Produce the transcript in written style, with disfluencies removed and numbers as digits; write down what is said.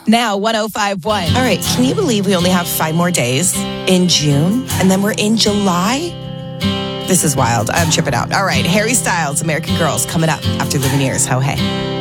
Now 105.1. All right, can you believe we only have 5 more days in June and then we're in July? This is wild. I'm tripping out. All right, Harry Styles, American Girls, coming up after Lumineers. Ho hey.